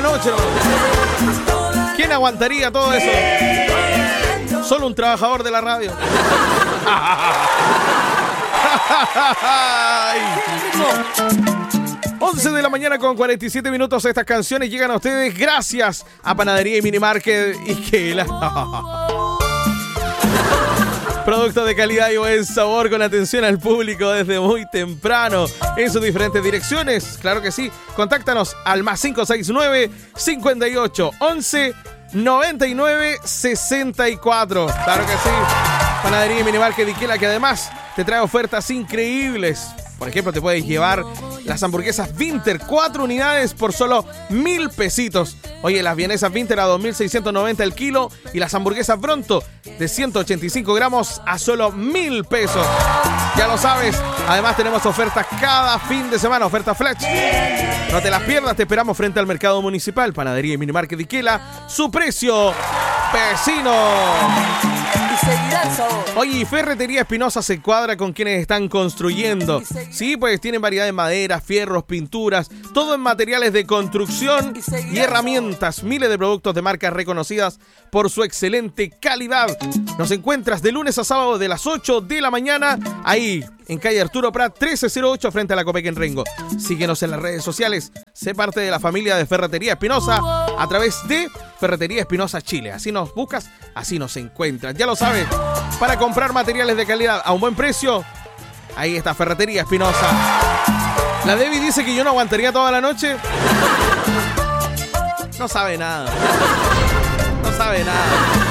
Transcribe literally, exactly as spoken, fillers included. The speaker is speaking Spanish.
noche, ¿no? ¿Quién aguantaría todo eso? Solo un trabajador de la radio. once de la mañana con cuarenta y siete minutos. Estas canciones llegan a ustedes gracias a Panadería y Minimarket Isquela. Productos de calidad y buen sabor con atención al público desde muy temprano en sus diferentes direcciones. Claro que sí. Contáctanos al más cinco seis nueve, cincuenta y ocho, once, noventa y nueve, sesenta y cuatro. Claro que sí. Panadería y Minimarket Isquela, que además te trae ofertas increíbles. Por ejemplo, te puedes llevar las hamburguesas Winter, cuatro unidades por solo mil pesitos. Oye, las vienesas Winter a dos mil seiscientos noventa el kilo y las hamburguesas Bronto de ciento ochenta y cinco gramos a solo mil pesos. Ya lo sabes, además tenemos ofertas cada fin de semana, ofertas flash. No te las pierdas, te esperamos frente al mercado municipal. Panadería y Minimarket Isquela, su precio vecino. Oye, Ferretería Espinosa se cuadra con quienes están construyendo. Sí, pues tienen variedad de maderas, fierros, pinturas, todo en materiales de construcción y herramientas. Miles de productos de marcas reconocidas por su excelente calidad. Nos encuentras de lunes a sábado de las ocho de la mañana, ahí en calle Arturo Prat trece cero ocho frente a la Copec en Rengo. Síguenos en las redes sociales. Sé parte de la familia de Ferretería Espinosa a través de Ferretería Espinosa Chile. Así nos buscas, así nos encuentras. Ya lo sabes, para comprar materiales de calidad a un buen precio, ahí está Ferretería Espinosa. La Debbie dice que yo no aguantaría toda la noche. No sabe nada. No sabe nada.